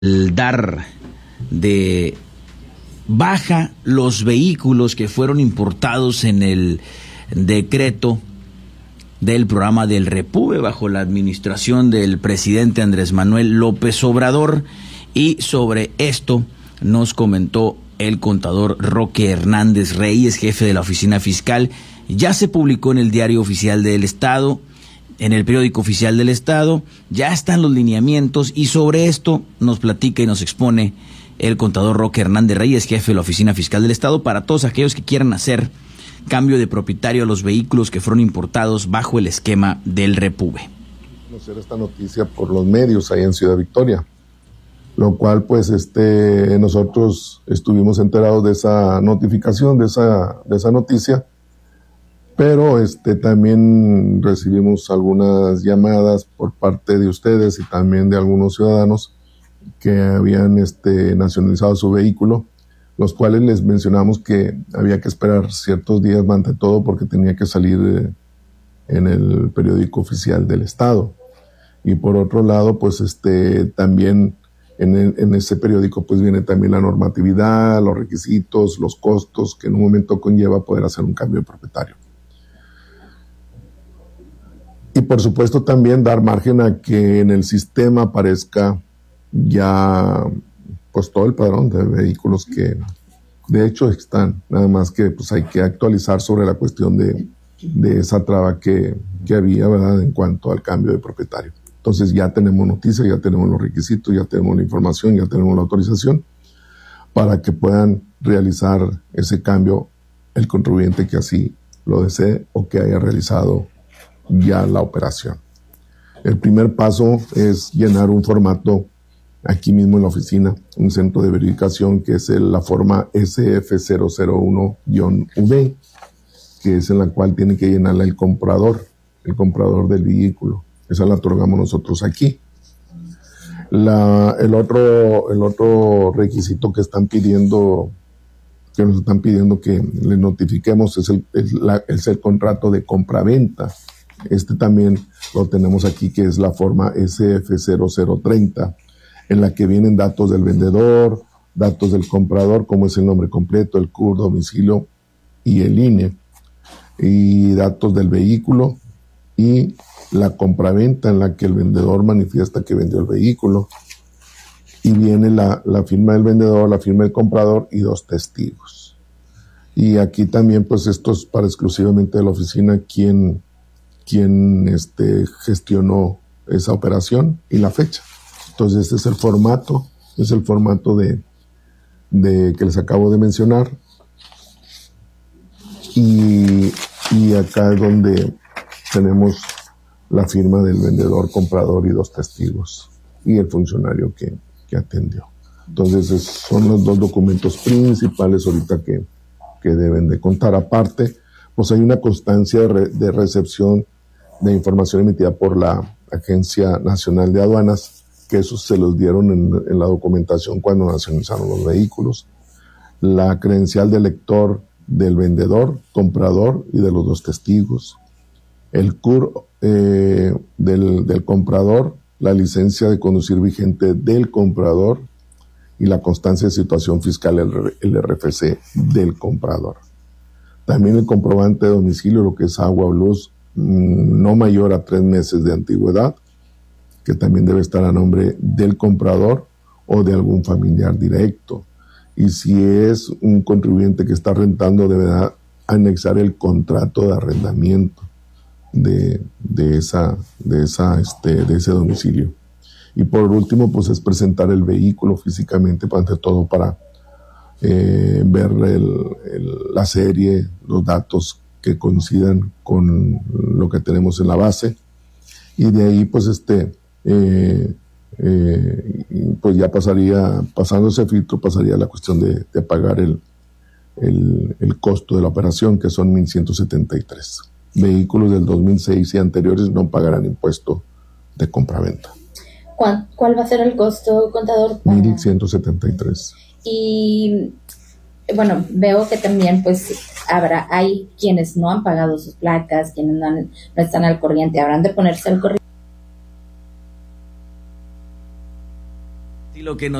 el dar de baja los vehículos que fueron importados en el decreto del programa del Repube bajo la administración del presidente Andrés Manuel López Obrador. Y sobre esto nos comentó el contador Roque Hernández Reyes, jefe de la oficina fiscal. Ya se publicó en el Diario Oficial del Estado, en el Periódico Oficial del Estado, ya están los lineamientos, y sobre esto nos platica y nos expone el contador Roque Hernández Reyes, jefe de la Oficina Fiscal del Estado, para todos aquellos que quieran hacer cambio de propietario a los vehículos que fueron importados bajo el esquema del Repube. Conocer esta noticia por los medios ahí en Ciudad Victoria, lo cual pues nosotros estuvimos enterados de esa notificación, de esa noticia, pero también recibimos algunas llamadas por parte de ustedes y también de algunos ciudadanos que habían nacionalizado su vehículo, los cuales les mencionamos que había que esperar ciertos días ante todo porque tenía que salir en el Periódico Oficial del Estado. Y por otro lado, pues también en ese periódico pues viene también la normatividad, los requisitos, los costos que en un momento conlleva poder hacer un cambio de propietario. Y por supuesto también dar margen a que en el sistema aparezca ya pues todo el padrón de vehículos que de hecho están, nada más que pues hay que actualizar sobre la cuestión de esa traba que había, ¿verdad?, en cuanto al cambio de propietario. Entonces ya tenemos noticias, ya tenemos los requisitos, ya tenemos la información, ya tenemos la autorización para que puedan realizar ese cambio el contribuyente que así lo desee o que haya realizado ya la operación. El primer paso es llenar un formato aquí mismo en la oficina, un centro de verificación que es la forma SF001-V, que es en la cual tiene que llenarla el comprador del vehículo. Esa la otorgamos nosotros aquí. El otro requisito que nos están pidiendo que le notifiquemos es el contrato de compraventa. También lo tenemos aquí, que es la forma SF0030, en la que vienen datos del vendedor, datos del comprador, como es el nombre completo, el CUR, domicilio y el INE, y datos del vehículo y la compraventa en la que el vendedor manifiesta que vendió el vehículo, y viene la firma del vendedor, la firma del comprador y 2 testigos. Y aquí también pues esto es para exclusivamente de la oficina quien gestionó esa operación y la fecha. Entonces este es el formato de que les acabo de mencionar, y acá es donde tenemos la firma del vendedor, comprador y 2 testigos y el funcionario que atendió. Entonces son los 2 documentos principales ahorita que deben de contar. Aparte, pues hay una constancia de recepción de información emitida por la Agencia Nacional de Aduanas, que esos se los dieron en la documentación cuando nacionalizaron los vehículos. La credencial del lector del vendedor, comprador y de los 2 testigos. El CUR del comprador, la licencia de conducir vigente del comprador y la constancia de situación fiscal, el RFC del comprador. También el comprobante de domicilio, lo que es agua o luz, no mayor a 3 meses de antigüedad, que también debe estar a nombre del comprador o de algún familiar directo. Y si es un contribuyente que está rentando, deberá anexar el contrato de arrendamiento de ese domicilio. Y por último, pues es presentar el vehículo físicamente, ante todo para ver la serie, los datos que coincidan con lo que tenemos en la base, y de ahí pues pues ya pasando ese filtro, pasaría la cuestión de pagar el costo de la operación, que son 1,173. Vehículos del 2006 y anteriores no pagarán impuesto de compraventa. ¿Cuál va a ser el costo, contador? 1,173. Y bueno, veo que también pues hay quienes no han pagado sus placas, quienes no están al corriente, habrán de ponerse al corriente. Y lo que nos